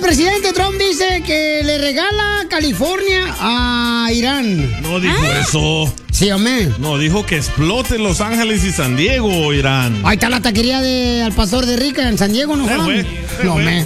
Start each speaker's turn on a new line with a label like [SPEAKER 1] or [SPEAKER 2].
[SPEAKER 1] presidente Trump dice que le regala California a Irán.
[SPEAKER 2] No dijo eso.
[SPEAKER 1] Sí, hombre.
[SPEAKER 2] No, dijo que explote Los Ángeles y San Diego, Irán.
[SPEAKER 1] Ahí está la taquería de Al Pastor de Rica en San Diego, ¿no?
[SPEAKER 2] Se fue.
[SPEAKER 1] No,